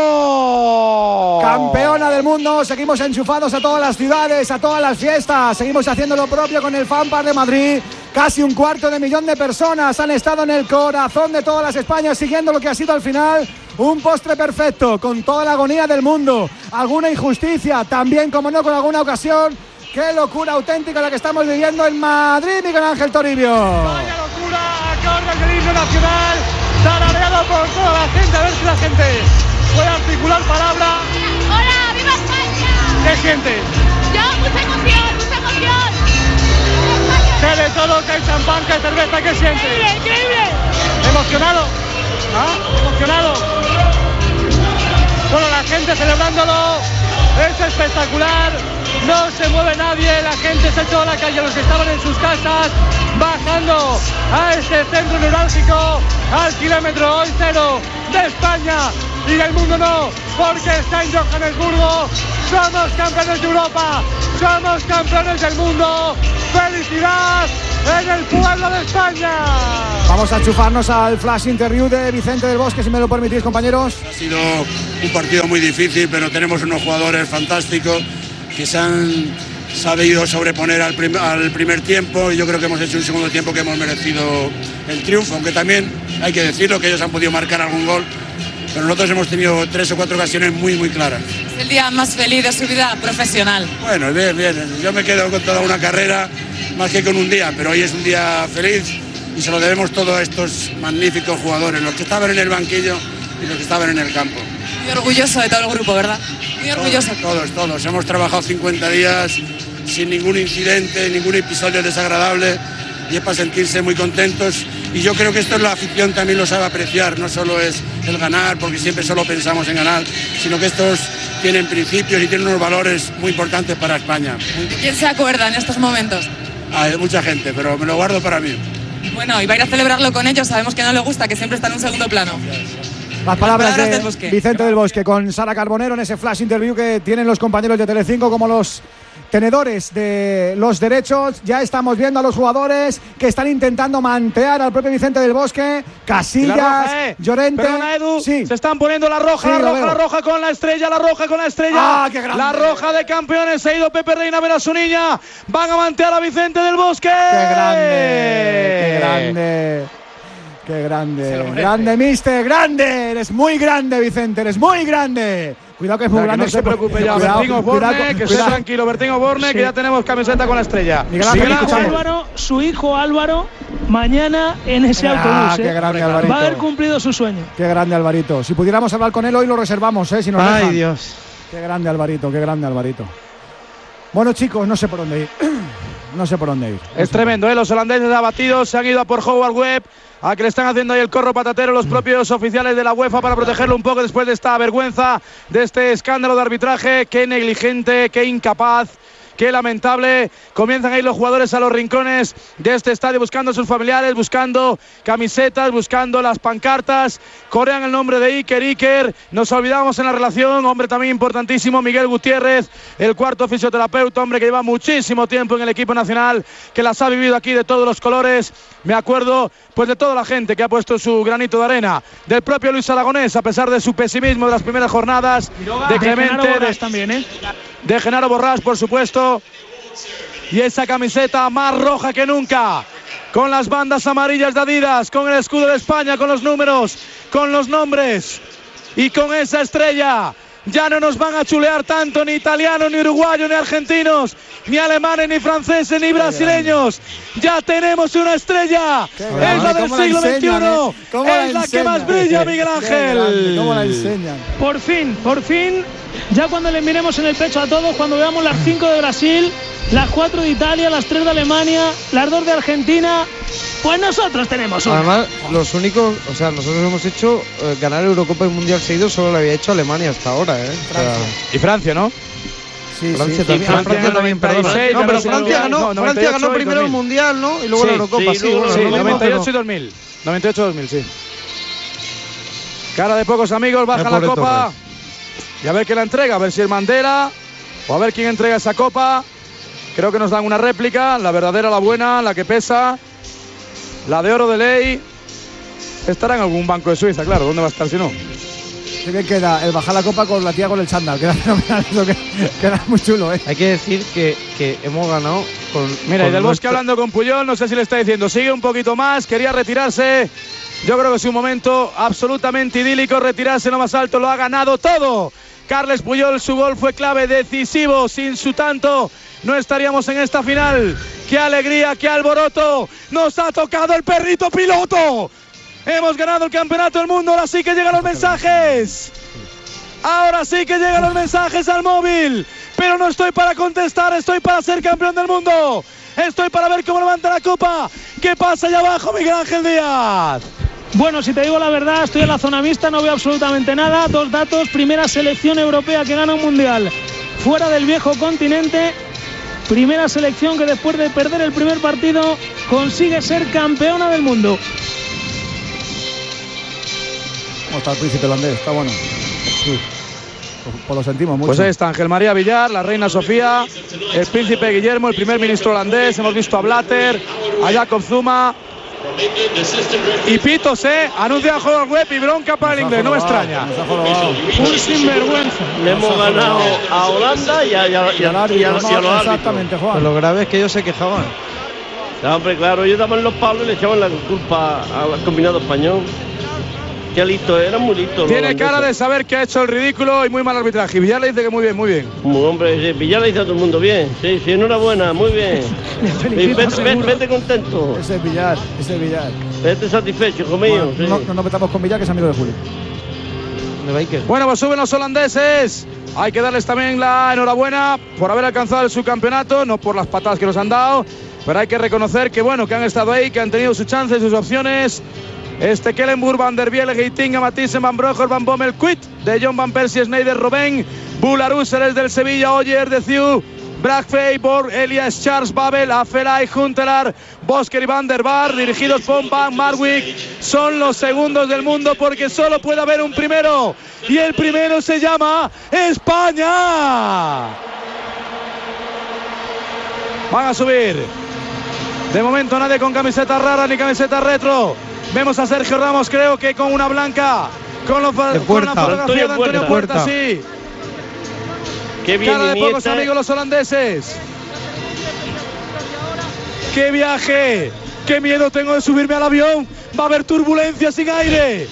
Campeona del mundo. Seguimos enchufados a todas las ciudades, a todas las fiestas. Seguimos haciendo lo propio con el fanfare de Madrid. Casi un cuarto de millón de personas han estado en el corazón de todas las Españas siguiendo lo que ha sido al final un postre perfecto, con toda la agonía del mundo. Alguna injusticia, también como no con alguna ocasión. Qué locura auténtica la que estamos viviendo en Madrid, Miguel Ángel Toribio. Vaya locura, acordes del himno nacional, tarareado por toda la gente. A ver si la gente puede articular palabra. ¡Hola, viva España! ¿Qué sientes? Yo, mucha emoción, mucha emoción. Que de todo, que hay champán, que hay cerveza, ¿qué sientes? Increíble, increíble. ¿Emocionado? ¿Ah? ¿Emocionado? Bueno, la gente celebrándolo, es espectacular, no se mueve nadie, la gente se ha hecho a la calle, los que estaban en sus casas, bajando a este centro neurálgico, al kilómetro hoy cero de España y del mundo no, porque está en Johannesburgo. Somos campeones de Europa, somos campeones del mundo. ¡Felicidad en el pueblo de España. Vamos a chufarnos al flash interview de Vicente del Bosque, si me lo permitís, compañeros. Ha sido un partido muy difícil, pero tenemos unos jugadores fantásticos que se han sabido sobreponer al, prim al primer tiempo, y yo creo que hemos hecho un segundo tiempo que hemos merecido el triunfo, aunque también hay que decirlo que ellos han podido marcar algún gol, pero nosotros hemos tenido tres o cuatro ocasiones muy muy claras. Es el día más feliz de su vida profesional. Bueno, bien, bien, yo me quedo con toda una carrera más que con un día, pero hoy es un día feliz y se lo debemos todo a estos magníficos jugadores, los que estaban en el banquillo y los que estaban en el campo. Muy orgulloso de todo el grupo, ¿verdad? Muy orgulloso. Todos, todos, todos. Hemos trabajado cincuenta días sin ningún incidente, ningún episodio desagradable, y es para sentirse muy contentos. Y yo creo que esto es la afición también lo sabe apreciar, no solo es el ganar, porque siempre solo pensamos en ganar, sino que estos tienen principios y tienen unos valores muy importantes para España. ¿De quién se acuerda en estos momentos? Ah, de mucha gente, pero me lo guardo para mí. Bueno, y va a ir a celebrarlo con ellos, sabemos que no le gusta, que siempre está en un segundo plano. Las palabras, Las palabras de del Bosque. Vicente del Bosque con Sara Carbonero en ese flash interview que tienen los compañeros de Telecinco como los tenedores de los derechos. Ya estamos viendo a los jugadores que están intentando mantear al propio Vicente del Bosque. Casillas, roja, eh. Llorente. Perdona, Edu, sí. se están poniendo la roja, Sí, la lo roja, veo. la roja con la estrella, la roja con la estrella. Ah, qué grande. La roja de campeones, se ha ido Pepe Reina a ver a su niña. Van a mantear a Vicente del Bosque. Qué grande, qué grande. Qué grande, grande, mister, grande. Eres muy grande, Vicente, eres muy grande. Cuidado que es muy Que grande. no se preocupe ya, Cuidado, Bertín Osborne, cuidado, que esté cuidado. tranquilo, Bertín Osborne, Sí. que ya tenemos camiseta con la estrella. Miguel Ángel, Su hijo escuchamos. Álvaro, su hijo Álvaro, mañana en ese Ah, autobús. qué ¿eh? grande, Alvarito. Va a haber cumplido su sueño. Qué grande, Alvarito. Si pudiéramos hablar con él hoy lo reservamos, ¿eh? Si nos Ay, dejan. Dios. Qué grande, Alvarito, qué grande, Alvarito. Bueno, chicos, no sé por dónde ir. No sé por dónde ir. Es tremendo, ¿eh? Los holandeses abatidos se han ido a por Howard Webb, a que le están haciendo ahí el corro patatero los propios oficiales de la UEFA para protegerlo un poco después de esta vergüenza, de este escándalo de arbitraje. Qué negligente, qué incapaz, qué lamentable. Comienzan a ir los jugadores a los rincones de este estadio buscando a sus familiares, buscando camisetas, buscando las pancartas. Corean el nombre de Iker, Iker. Nos olvidamos en la relación, hombre también importantísimo, Miguel Gutiérrez, el cuarto fisioterapeuta, hombre que lleva muchísimo tiempo en el equipo nacional, que las ha vivido aquí de todos los colores. Me acuerdo pues de toda la gente que ha puesto su granito de arena, del propio Luis Aragonés, a pesar de su pesimismo de las primeras jornadas, de Clemente, Genaro Borrás de, también, ¿eh? de Genaro Borrás, por supuesto. Y esa camiseta más roja que nunca, con las bandas amarillas de Adidas, con el escudo de España, con los números, con los nombres y con esa estrella. Ya no nos van a chulear tanto ni italianos, ni uruguayos, ni argentinos, ni alemanes, ni franceses, ni brasileños. Ya tenemos una estrella. Qué Es grande. la del ¿Cómo la siglo enseñan, veintiuno. eh? ¿Cómo la Es la que enseñan? más brilla, Miguel Qué grande, Ángel. ¿cómo la enseñan? Por fin, por fin, ya cuando le miremos en el pecho a todos, cuando veamos las cinco de Brasil, las cuatro de Italia, las tres de Alemania, las dos de Argentina, pues nosotros tenemos una. Además, los únicos, o sea, nosotros hemos hecho eh, ganar Eurocopa y Mundial seguido, solo lo había hecho Alemania hasta ahora, ¿eh? O sea, Y Francia, ¿no? Sí, Francia sí. también, Francia Francia en también, perdón. noventa y seis, No, pero ganó Francia el ganó, Mundial, no, Francia ganó noventa y ocho y primero el dos mil. Mundial, ¿no? Y luego Sí, la Eurocopa, sí, sí, luego- bueno, Sí, lo mismo, noventa y ocho pero- y dos mil. noventa y ocho y dos mil, sí. Cara de pocos amigos, baja El la pobre copa. Torres. Y a ver quién la entrega, a ver si es Mandela o a ver quién entrega esa copa. Creo que nos dan una réplica, la verdadera, la buena, la que pesa, la de oro de ley. Estará en algún banco de Suiza, claro, ¿dónde va a estar si no? Qué bien queda el bajar la copa con la tía con el chándal. Queda fenomenal, eso que- queda muy chulo, ¿eh? Hay que decir que, que hemos ganado con. Mira, y con del Bosque nuestro- hablando con Puyol, no sé si le está diciendo, sigue un poquito más, quería retirarse. Yo creo que es un momento absolutamente idílico, retirarse lo más alto, lo ha ganado todo. Carles Puyol, su gol fue clave, decisivo, sin su tanto no estaríamos en esta final. ¡Qué alegría, qué alboroto! ¡Nos ha tocado el perrito piloto! Hemos ganado el campeonato del mundo, ahora sí que llegan los mensajes. Ahora sí que llegan los mensajes al móvil. Pero no estoy para contestar, estoy para ser campeón del mundo. Estoy para ver cómo levanta la copa. ¿Qué pasa allá abajo, Miguel Ángel Díaz? Bueno, si te digo la verdad, estoy en la zona mixta, no veo absolutamente nada. Dos datos: primera selección europea que gana un mundial fuera del viejo continente. Primera selección que después de perder el primer partido consigue ser campeona del mundo. ¿Cómo está el príncipe holandés? Está bueno. Pues lo sentimos mucho. Pues ahí está Ángel María Villar, la reina Sofía, el príncipe Guillermo, el primer ministro holandés. Hemos visto a Blatter, a Jacob Zuma. Y pitos, ¿eh? Anuncia juego al web y bronca para el inglés, no me extraña. Un sinvergüenza. Le hemos ganado a Holanda y a, y a, y a, y a, y a los árbitros. Exactamente, Juan. Pero lo grave es que ellos se quejaban. Ya, hombre, claro, ellos daban los palos y le echaban la culpa al combinado español. Qué listo, eran muy listos. Tiene cara de saber que ha hecho el ridículo y muy mal arbitraje. Villar le dice que muy bien, muy bien. Muy, hombre, Villar le dice a todo el mundo bien. Sí, sí, enhorabuena, muy bien. Y vete, vete, vete contento. Ese es Villar, ese es Villar. Vete satisfecho, hijo mío. Bueno, sí. No, no nos metamos con Villar, que es amigo de Julio. Bueno, pues suben los holandeses. Hay que darles también la enhorabuena por haber alcanzado el subcampeonato, no por las patadas que nos han dado, pero hay que reconocer que bueno, que han estado ahí, que han tenido sus chances, sus opciones. Este Kellenburg, Van der Biel, Heitinga, Mathiesen, Van Broger, Van Bommel, Quit, De Jong, Van Persie, Sneijder, Robben, Bularus, es del Sevilla, Oyer, De Thieu, Bragfey, Borg, Elias, Charles, Babel, Afelay, Huntelaar, Bosker y Van der Bar, dirigidos por Van Marwijk, son los segundos del mundo porque solo puede haber un primero y el primero se llama España. Van a subir. De momento nadie con camiseta rara ni camiseta retro. Vemos a Sergio Ramos, creo que con una blanca, con, los, con la fotografía de Antonio Puerta, Puerta, sí. Qué bien, cara de pocos amigos los holandeses. ¡Qué viaje! ¡Qué miedo tengo de subirme al avión! ¡Va a haber turbulencia sin aire!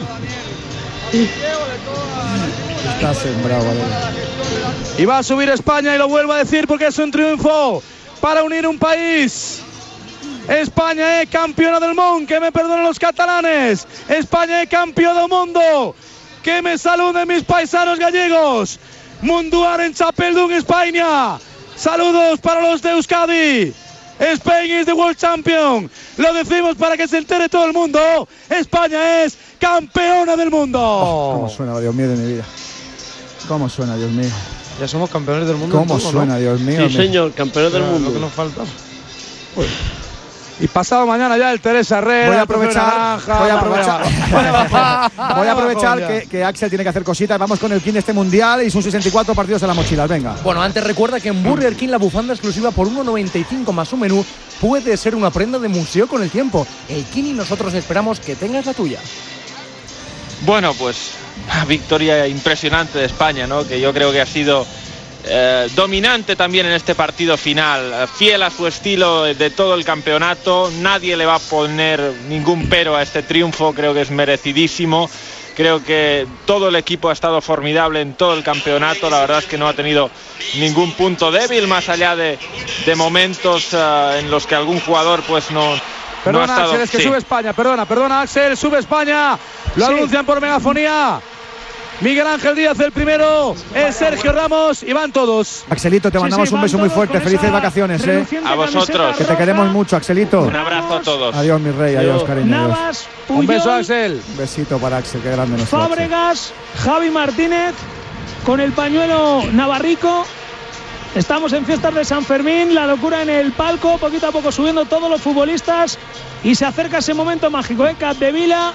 Está sembrado, vale. Y va a subir España y lo vuelvo a decir porque es un triunfo para unir un país. España es campeona del mundo, que me perdonen los catalanes. España es campeón del mundo. Que me saluden mis paisanos gallegos. Munduar en Chapeldún, España. Saludos para los de Euskadi. Spain is the world champion. Lo decimos para que se entere todo el mundo. España es campeona del mundo. Oh, ¿cómo suena, Dios mío de mi vida? ¿Cómo suena, Dios mío? Ya somos campeones del mundo. ¿Cómo suena, ¿no? Dios mío? Sí, señor, campeones del mundo. Lo que nos falta. Uy. Y pasado mañana ya el Teresa Herrera. Voy a aprovechar, naranja, voy a aprovechar, voy a aprovechar que, que Axel tiene que hacer cositas. Vamos con el King de este mundial y sus sesenta y cuatro partidos en las mochilas. Venga. Bueno, antes recuerda que en Burger King la bufanda exclusiva por uno noventa y cinco más un menú puede ser una prenda de museo con el tiempo. El King y nosotros esperamos que tengas la tuya. Bueno, pues victoria impresionante de España, ¿no? Que yo creo que ha sido Eh, dominante también en este partido final, fiel a su estilo de todo el campeonato. Nadie le va a poner ningún pero a este triunfo, creo que es merecidísimo. Creo que todo el equipo ha estado formidable en todo el campeonato. La verdad es que no ha tenido ningún punto débil, más allá de, de momentos uh, en los que algún jugador pues no, perdona, no ha estado... Axel, es que sí. sube España, perdona, perdona Axel, sube España. Lo sí. anuncian por megafonía. Miguel Ángel Díaz el primero, es Sergio Ramos y van todos. Axelito, te mandamos sí, sí, un beso muy fuerte, felices vacaciones, ¿eh? A vosotros. Que te queremos mucho, Axelito. Un abrazo a todos. Adiós, mi rey, adiós, cariño. Navas, Puyol, un beso, Axel. Un besito para Axel, qué grande nos Fábregas, Javi Martínez, con el pañuelo navarrico. Estamos en fiestas de San Fermín, la locura en el palco, poquito a poco subiendo todos los futbolistas y se acerca ese momento mágico, ¿eh? Capdevila,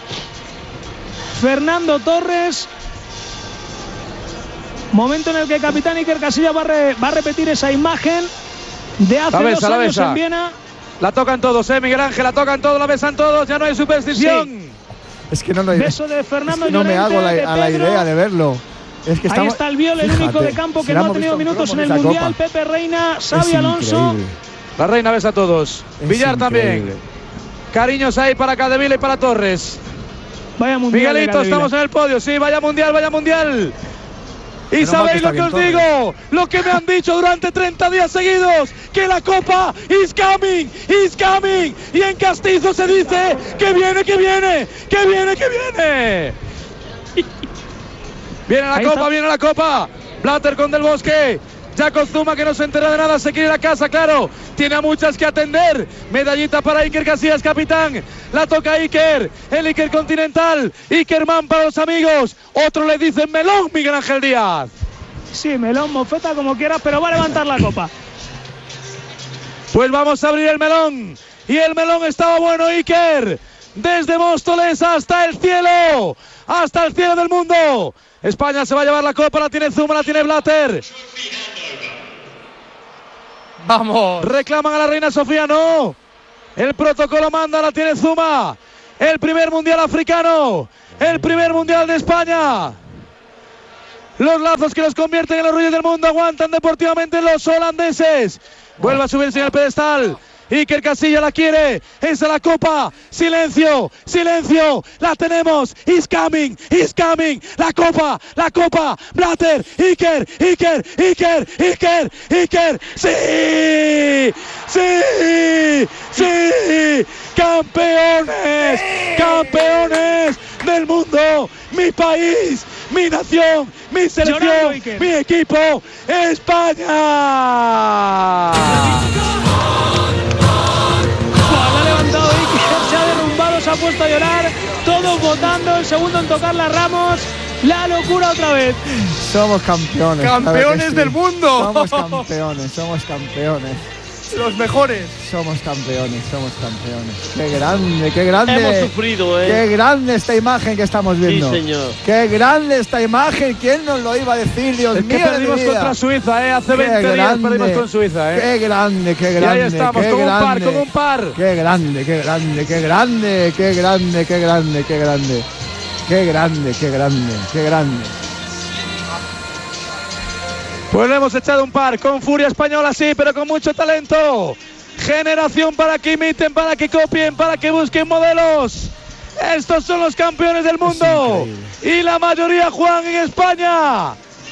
Fernando Torres. Momento en el que el capitán Iker Casillas va a, re, va a repetir esa imagen de hace besa, dos años besa. en Viena. La tocan todos, eh, Miguel Ángel, la tocan todos, la besan todos, ya no hay superstición. Sí. Es que no lo Beso de Fernando es que no Llorente, me hago la, de a la idea de verlo. Es que Ahí estamos, está el Viol, el fíjate, único de campo que no ha tenido minutos en el Mundial. Copa. Pepe Reina, Xavi Alonso. La Reina besa a todos. Es Villar increíble. También. Cariños ahí para Capdevila y para Torres. Vaya mundial. Miguelito, estamos en el podio, sí, vaya mundial, vaya mundial. Y Menos sabéis que lo que os todo. digo, lo que me han dicho durante treinta días seguidos, que la Copa is coming, is coming. Y en castizo se dice que viene, que viene, que viene, que viene. Viene la Ahí Copa, está. viene la Copa. Blatter con Del Bosque. Jacob Zuma, que no se entera de nada, se quiere ir a casa, claro. Tiene a muchas que atender. Medallita para Iker Casillas, capitán. La toca Iker, el Iker Continental. Ikerman para los amigos. Otro le dicen melón, Miguel Ángel Díaz. Sí, melón, mofeta, como quieras, pero va a levantar la copa. Pues vamos a abrir el melón. Y el melón estaba bueno, Iker. Desde Móstoles hasta el cielo. hasta el cielo del mundo. España se va a llevar la copa, la tiene Zuma, la tiene Blatter. Vamos. Reclaman a la reina Sofía, no. El protocolo manda, la tiene Zuma. El primer mundial africano, el primer mundial de España. Los lazos que los convierten en los reyes del mundo aguantan deportivamente los holandeses. Vuelve a subirse en el pedestal. Iker Casillas la quiere, esa es la copa. Silencio, silencio, la tenemos. He's coming, he's coming. La copa, la copa. Blatter, Iker, Iker, Iker, Iker, Iker. Sí, sí, sí. Campeones, campeones del mundo. Mi país, mi nación, mi selección, mi equipo, España. Se ha derrumbado, se ha puesto a llorar, todos votando, el segundo en tocar la Ramos, la locura otra vez. Somos campeones. Campeones sí. del mundo. Somos campeones, somos campeones. Los mejores. Somos campeones, somos campeones. Qué grande, qué grande. Hemos sufrido, ¿eh? Qué grande esta imagen que estamos viendo. Sí, señor. Qué grande esta imagen. ¿Quién nos lo iba a decir, Dios es mío? que perdimos contra Suiza, ¿eh? Hace qué veinte grande, días perdimos con Suiza, ¿eh? Qué grande, qué grande. Y ahí estamos, qué como grande, un par, como un par. Qué grande, qué grande, qué grande, qué grande, qué grande, qué grande. Qué grande, qué grande, qué grande. Pues le hemos echado un par con furia española, sí, pero con mucho talento. Generación para que imiten, para que copien, para que busquen modelos. Estos son los campeones del mundo. Y la mayoría juegan en España.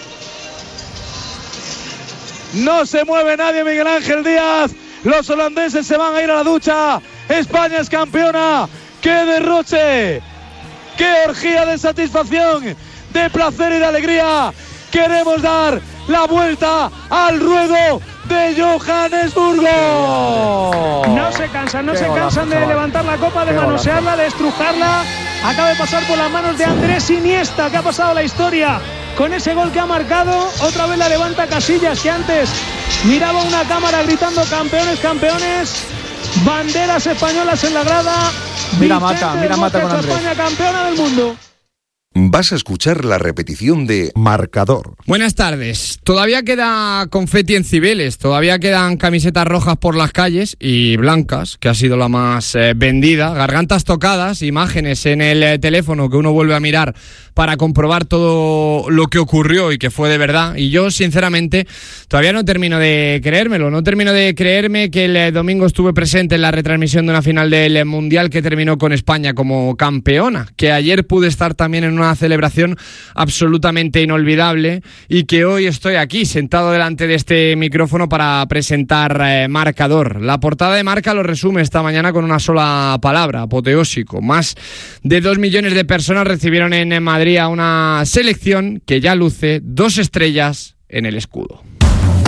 No se mueve nadie, Miguel Ángel Díaz. Los holandeses se van a ir a la ducha. España es campeona. ¡Qué derroche! ¡Qué orgía de satisfacción, de placer y de alegría! Queremos dar la vuelta al ruedo de Johannesburgo. No se cansan, no Qué se golazo, cansan de chaval. levantar la copa, de Qué manosearla, de estrujarla. Acaba de pasar por las manos de Andrés Iniesta, que ha pasado la historia con ese gol que ha marcado. Otra vez la levanta Casillas, que antes miraba una cámara gritando campeones, campeones. Banderas españolas en la grada. Mira Vicente Mata, del mira Mata Bosque, con Andrés. España campeona del mundo. Vas a escuchar la repetición de Marcador. Buenas tardes. Todavía queda confeti en Cibeles, todavía quedan camisetas rojas por las calles y blancas, que ha sido la más eh, vendida. Gargantas tocadas, imágenes en el eh, teléfono que uno vuelve a mirar para comprobar todo lo que ocurrió y que fue de verdad. Y yo, sinceramente, todavía no termino de creérmelo. No termino de creerme que el eh, domingo estuve presente en la retransmisión de una final del eh, Mundial que terminó con España como campeona. Que ayer pude estar también en una celebración absolutamente inolvidable y que hoy estoy aquí sentado delante de este micrófono para presentar eh, Marcador. La portada de Marca lo resume esta mañana con una sola palabra: apoteósico. Más de dos millones de personas recibieron en Madrid a una selección que ya luce dos estrellas en el escudo.